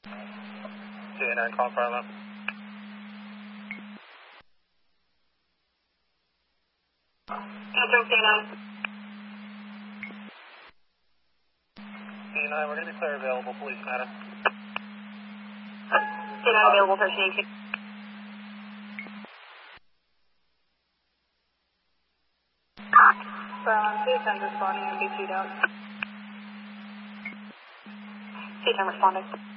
CA9 call fire alarm. Answering CA9. CA9, we're going to declare available police matter. CA9 available 1318. C10 responding and B2 down. C10 responding.